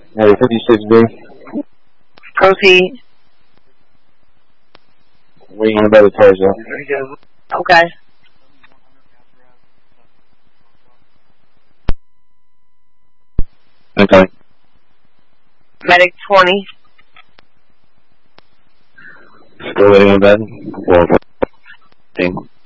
Hey, 56B. Proceed. Waiting on the Tarzan. Okay. Okay. Medic 20. Still waiting on that.